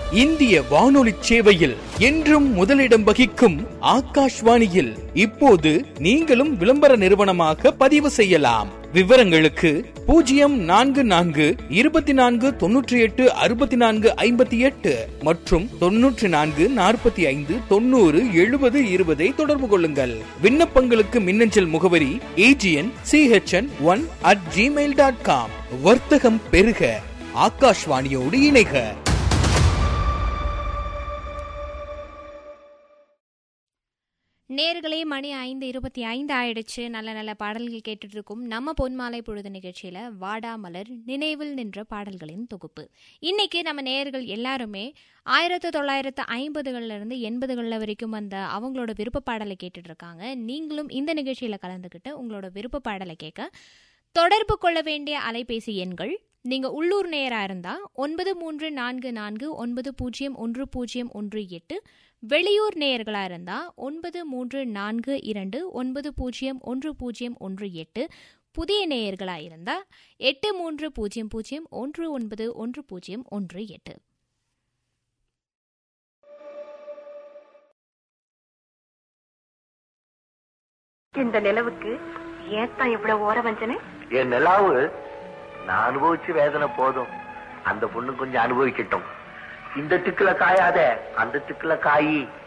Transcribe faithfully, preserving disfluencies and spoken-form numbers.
இந்திய வானொலி சேவையில் என்றும் முதலிடம் வகிக்கும் ஆகாஷ்வாணியில் இப்போது நீங்களும் விளம்பர நிறுவனமாக பதிவு செய்யலாம். விவரங்களுக்கு பூஜ்ஜியம் நான்கு நான்கு இருபத்தி நான்கு தொன்னூற்றி எட்டு அறுபத்தி நான்கு ஐம்பத்தி எட்டு மற்றும் தொன்னூற்றி நான்கு நாற்பத்தி ஐந்து தொண்ணூறு எழுபது இருபதை தொடர்பு கொள்ளுங்கள். விண்ணப்பங்களுக்கு மின்னஞ்சல் முகவரி AGN CHN one at Gmail dot com. வர்த்தகம் பெருக, ஆகாஷ்வாணியோடு இணைக. நேர்களே, மணி ஐந்து இருபத்தி ஐந்து ஆயிடுச்சு. நல்ல நல்ல பாடல்கள் கேட்டுட்டு இருக்கும் நம்ம பொன்மாலை பொழுது நிகழ்ச்சியில வாடாமலர் நினைவில் நின்ற பாடல்களின் தொகுப்பு. இன்னைக்கு நம்ம நேயர்கள் எல்லாருமே ஆயிரத்தி தொள்ளாயிரத்து ஐம்பதுகள்ல இருந்து எண்பதுகள்ல வரைக்கும் வந்த அவங்களோட விருப்ப பாடலை கேட்டுட்டு இருக்காங்க. நீங்களும் இந்த நிகழ்ச்சியில கலந்துக்கிட்டு உங்களோட விருப்ப பாடலை கேட்க தொடர்பு கொள்ள வேண்டிய அலைபேசி எண்கள், நீங்க உள்ளூர் நேயரா இருந்தா ஒன்பது மூன்று நான்கு நான்கு ஒன்பது பூஜ்ஜியம் ஒன்று பூஜ்ஜியம் ஒன்று எட்டு, வெளியூர் நேயர்களா இருந்தா ஒன்பது மூன்று நான்கு இரண்டு ஒன்பது பூஜ்ஜியம் ஒன்று பூஜ்ஜியம் ஒன்று எட்டு, புதிய நேயர்களா இருந்தா எட்டு மூன்று பூஜ்ஜியம் பூஜ்ஜியம் ஒன்று ஒன்பது ஒன்று பூஜ்ஜியம் ஒன்று எட்டு. இந்த நிலவுக்கு ஏத்தான் இவ்வளவு ஓர வஞ்சனை? என் நிலாவு நான் அனுபவிச்சு வேதனை போதும், அந்த பொண்ணு கொஞ்சம் அனுபவிக்கட்டும். இந்த திக்குல காயாத அந்த திக்குல காயி